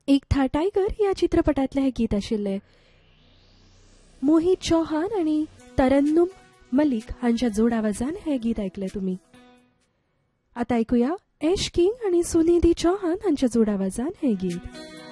एक था टायगर या चित्रपटातले हे गीत आशिल्ले. मोहित चौहान आणि तरन्नुम मलिक हांच्या जोड आवाजान हे गीत ऐकले तुम्ही. आता ऐकूया ऐश किंग आणि सुनिधी चौहान हांच्या जोड आवाजान हे गीत.